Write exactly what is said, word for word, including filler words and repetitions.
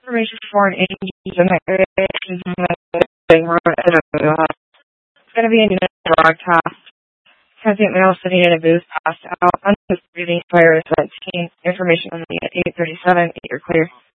Information for an agency in the area is it's going to be a unit broadcast. Transient mail sitting in a booth passed out. Undistributing fire is seventeen. Information on the eight thirty-seven. You're clear.